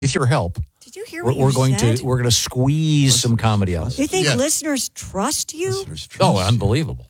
with your help, Did you hear what you said? we're going to squeeze some comedy out. Do you think listeners trust you? Oh, unbelievable.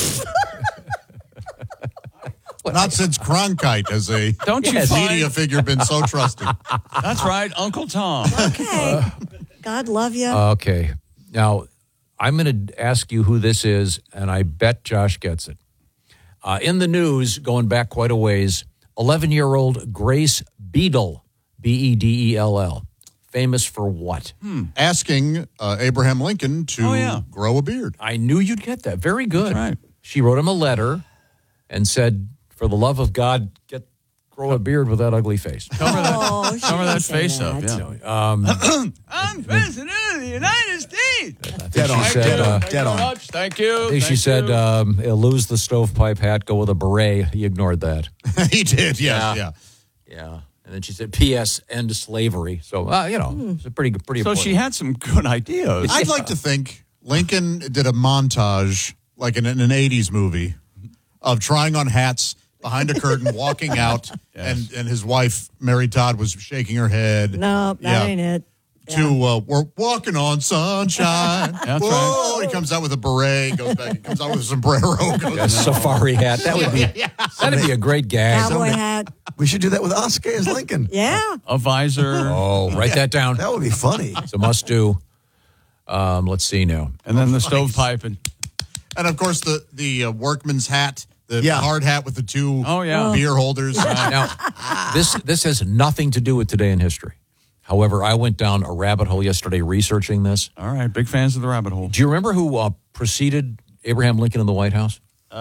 Not since Cronkite has a media figure been so trusting. That's right, Uncle Tom. Okay. God love you. Okay. Now, I'm going to ask you who this is, and I bet Josh gets it. In the news, going back quite a ways, 11-year-old Grace Beadle, Bedell, famous for what? Asking Abraham Lincoln to grow a beard. I knew you'd get that. Very good. That's right. She wrote him a letter and said, for the love of God, grow a beard with that ugly face. Cover that face up. Yeah. I'm President of the United States. Dead on. Thank you. I think she said, lose the stovepipe hat, go with a beret. He ignored that. He did, yes. Yeah. And then she said, P.S. end slavery. So, it's a pretty So important. she had some good ideas. I'd like to think Lincoln did a montage, like in an 80s movie, of trying on hats behind a curtain, walking out, and his wife, Mary Todd, was shaking her head. No, that ain't it. We're walking on sunshine. That's Whoa! He comes out with a beret, goes back, he comes out with a sombrero. A safari hat. That'd be a great gag. Cowboy hat. We should do that with Oscar as Lincoln. Yeah. A visor. Oh, write that down. That would be funny. It's a must do. Let's see now. And then the stovepipe. And, of course, the workman's hat. The hard hat with the two beer holders. Now, this has nothing to do with today in history. However, I went down a rabbit hole yesterday researching this. All right, big fans of the rabbit hole. Do you remember who preceded Abraham Lincoln in the White House?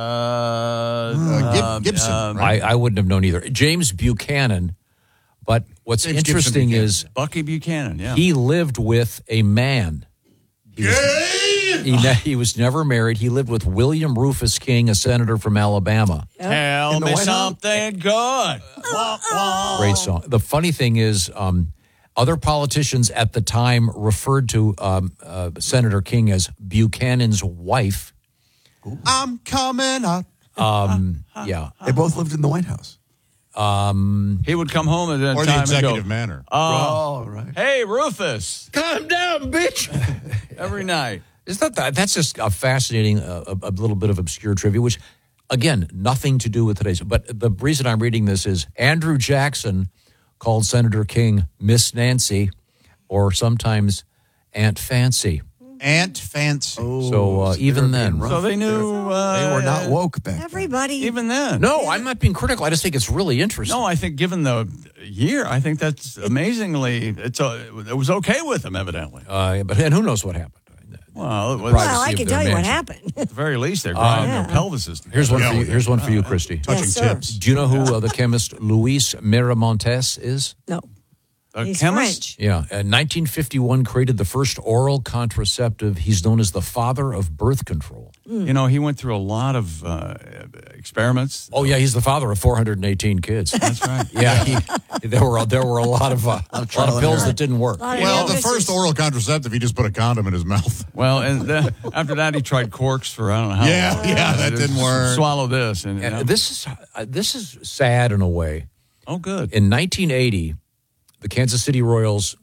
Gibson. Right? I wouldn't have known either. James Buchanan. But what's interesting is Bucky Buchanan. Yeah, he lived with a man. He was never married. He lived with William Rufus King, a senator from Alabama. Tell me something good. Great song. The funny thing is, other politicians at the time referred to Senator King as Buchanan's wife. I'm coming out. They both lived in the White House. He would come home at that or time the executive and go, manner. Right. Hey, Rufus. Calm down, bitch. Every night. That's just a fascinating, a little bit of obscure trivia, which, again, nothing to do with today's. But the reason I'm reading this is Andrew Jackson called Senator King Miss Nancy, or sometimes Aunt Fancy. Aunt Fancy. So even then. So they knew. They were not woke back then. Everybody. Even then. No, I'm not being critical. I just think it's really interesting. No, I think given the year, I think that's amazingly, it was okay with them, evidently. But who knows what happened? Well, I can tell you what happened. At the very least, they're grinding their pelvises. Here's one for you. Here's one for you, Christy. Touching tips. Do you know who the chemist Luis Miramontes is? No. He's chemist? French. Yeah, 1951 created the first oral contraceptive. He's known as the father of birth control. You know, he went through a lot of experiments. Oh yeah, he's the father of 418 kids. That's right. Yeah, there were a lot of pills that didn't work. Well, the first oral contraceptive, he just put a condom in his mouth. Well, and after that, he tried corks for I don't know how long. Yeah, that didn't work. Swallow this. And this is sad in a way. Oh, good. In 1980, the Kansas City Royals,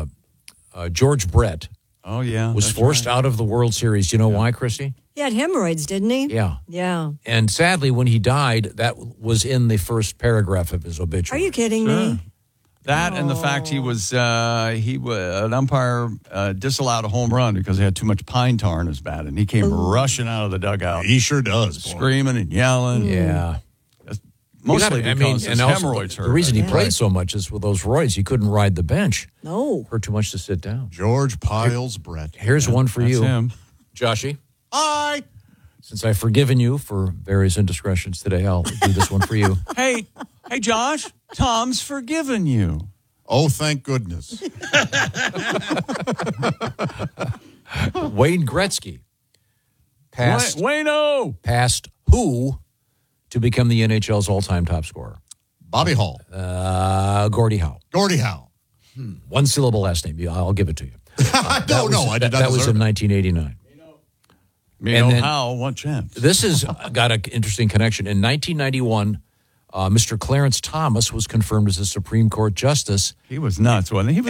George Brett, was forced out of the World Series. Do you know why, Christy? He had hemorrhoids, didn't he? Yeah. Yeah. And sadly, when he died, that was in the first paragraph of his obituary. Are you kidding me? That and the fact he was an umpire disallowed a home run because he had too much pine tar in his bat, and he came rushing out of the dugout. He sure does. Screaming and yelling. Yeah. Mostly because his hemorrhoids hurt. The reason he played so much is with those roids. He couldn't ride the bench. No. Hurt too much to sit down. George Piles Brett. Here's one for you. Him. Joshy. Hi. Since I've forgiven you for various indiscretions today, I'll do this one for you. Hey, Josh, Tom's forgiven you. Oh, thank goodness. Wayne Gretzky passed who to become the NHL's all-time top scorer? Bobby Hall. Gordie Howe. Gordie Howe. One syllable last name. I'll give it to you. I did not That was in 1989. Howe, one chance. This has got an interesting connection. In 1991, Mr. Clarence Thomas was confirmed as a Supreme Court justice. He was nuts, wasn't he? He was